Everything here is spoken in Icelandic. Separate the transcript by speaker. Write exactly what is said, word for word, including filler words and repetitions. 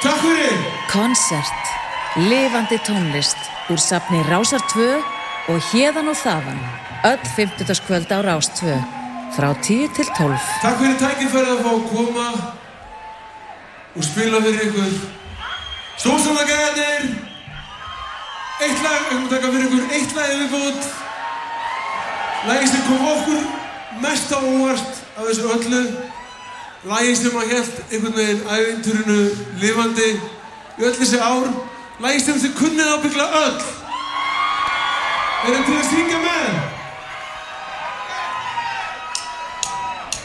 Speaker 1: Takk fyrir.
Speaker 2: Konsert, lifandi tónlist úr safni Rásar tvö og héðan og þaðan. Öll fimmtudagskvöld á Rás tvö frá tíu til tólf.
Speaker 1: Takk fyrir tækifærið að fá að koma og spila fyrir ykkur. Stórstjórnargæðarnir. Eitt lag, við komum taka fyrir ykkur eitt lag viðbót. Lagið sem kom okkur mest á óvart af þessu öllu. Lagið sem að hélt einhvern veginn ævintýrinu lifandi í öll þessi ár. Lagið sem þið kunnið ábyggla öll. Erum til að syngja með?